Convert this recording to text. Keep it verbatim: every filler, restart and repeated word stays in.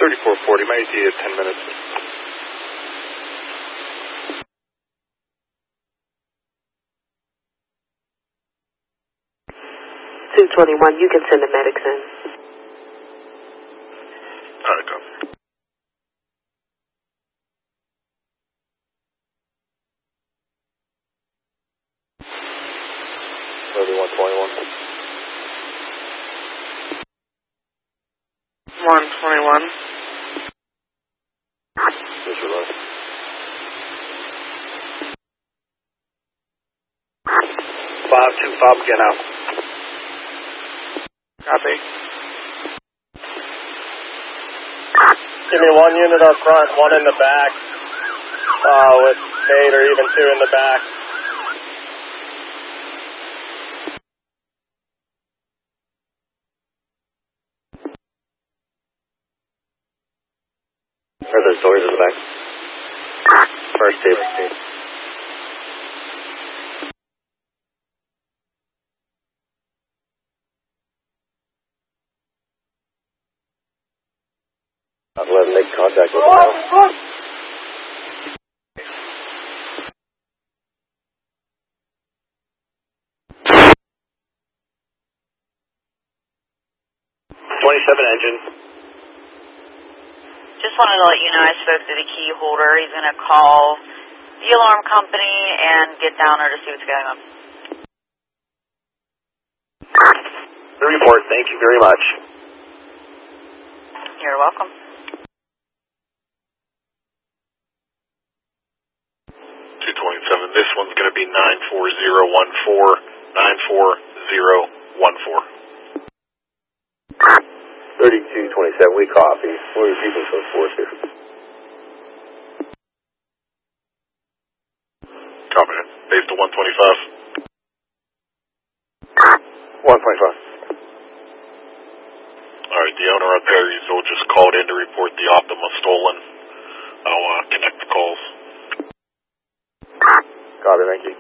thirty-four forty, my A T is ten minutes. two twenty-one, you can send the medics in. Alright, go. thirty-one twenty-one. one twenty-one. Here's your load. five two five, get out. Copy. Give me one unit up front, one in the back, uh, with eight or even two in the back. Are there doors in the back? First table. I'll let him make contact with him now. twenty-seven engine. Just wanted to let you know I spoke to the key holder. He's going to call the alarm company and get down there to see what's going on. The report, thank you very much. You're welcome. two twenty-seven, this one's going to be nine four zero one four, nine four zero one four. thirty-two twenty-seven, we copy. We're receiving code four here. Copy it. Base to one twenty-five. one twenty-five. Alright, the owner up there, he's just called in to report the Optima stolen. I'll uh, connect the calls. Copy, thank you.